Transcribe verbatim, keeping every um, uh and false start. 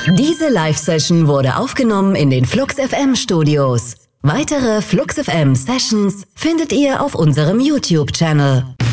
Diese Live-Session wurde aufgenommen in den Flux F M Studios. Weitere Flux F M Sessions findet ihr auf unserem YouTube-Channel.